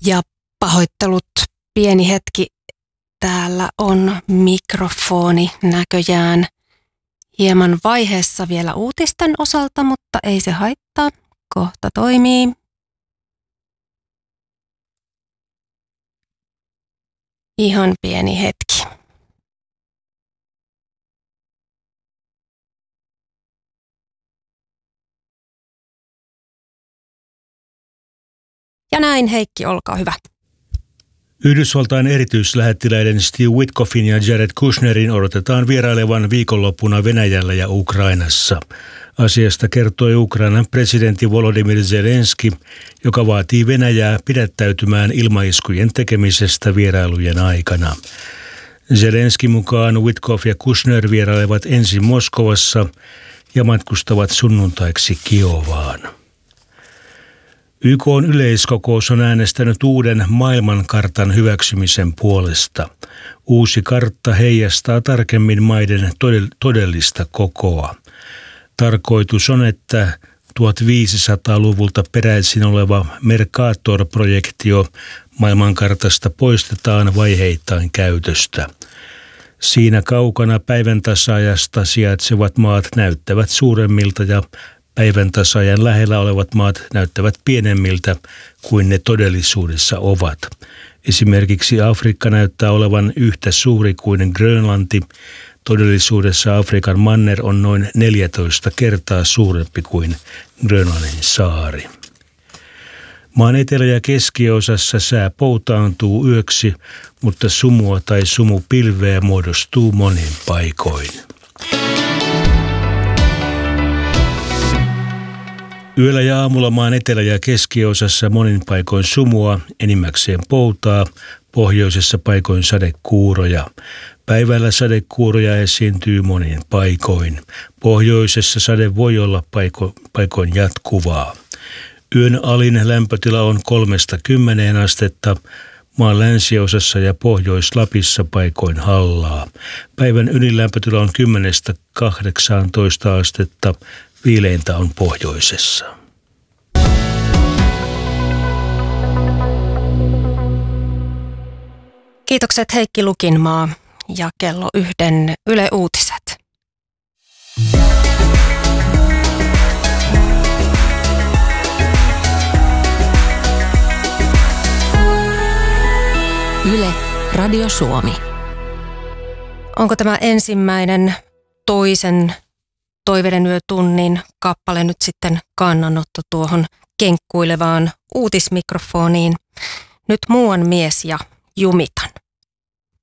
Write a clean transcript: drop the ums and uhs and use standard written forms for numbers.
Ja pahoittelut, pieni hetki. Täällä on mikrofoni näköjään hieman vaiheessa vielä uutisten osalta, mutta ei se haittaa. Kohta toimii. Ihan pieni hetki. Ja näin, Heikki, olkaa hyvä. Yhdysvaltain erityislähettiläiden Steve Witkoffin ja Jared Kushnerin odotetaan vierailevan viikonloppuna Venäjällä ja Ukrainassa. Asiasta kertoi Ukrainan presidentti Volodymyr Zelenski, joka vaatii Venäjää pidättäytymään ilmaiskujen tekemisestä vierailujen aikana. Zelenskin mukaan Witkoff ja Kushner vierailevat ensin Moskovassa ja matkustavat sunnuntaiksi Kiovaan. YK:n yleiskokous on äänestänyt uuden maailmankartan hyväksymisen puolesta. Uusi kartta heijastaa tarkemmin maiden todellista kokoa. Tarkoitus on, että 1500-luvulta peräisin oleva Mercator-projektio maailmankartasta poistetaan vaiheittain käytöstä. Siinä kaukana päiväntasaajasta sijaitsevat maat näyttävät suuremmilta ja päiväntasaajan lähellä olevat maat näyttävät pienemmiltä kuin ne todellisuudessa ovat. Esimerkiksi Afrikka näyttää olevan yhtä suuri kuin Grönlanti. Todellisuudessa Afrikan manner on noin 14 kertaa suurempi kuin Grönlannin saari. Maan etelä- ja keskiosassa sää poutaantuu yöksi, mutta sumua tai sumupilveä muodostuu monin paikoin. Yöllä ja aamulla maan etelä- ja keskiosassa monin paikoin sumua, enimmäkseen poutaa, pohjoisessa paikoin sadekuuroja. Päivällä sadekuuroja esiintyy monin paikoin. Pohjoisessa sade voi olla paikoin jatkuvaa. Yön alin lämpötila on 3–10 astetta, maan länsiosassa ja Pohjois-Lapissa paikoin hallaa. Päivän ydinlämpötila on 10–18 astetta, viileintä on pohjoisessa. Kiitokset Heikki Lukinmaa ja kello 1 Yle Uutiset. Yle Radio Suomi. Onko tämä ensimmäinen toisen Toiveiden yötunnin kappale nyt sitten kannanotto tuohon kenkkuilevaan uutismikrofoniin? Nyt muuan mies ja Jumita.